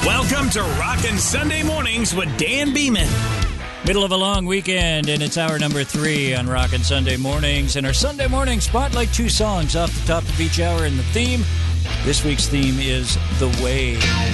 Welcome to Rockin' Sunday Mornings with Dan Beeman. Middle of a long weekend, and it's hour number 3 on Rockin' Sunday Mornings. And our Sunday morning spotlight, 2 songs off the top of each hour. And the theme, this week's theme is The Way.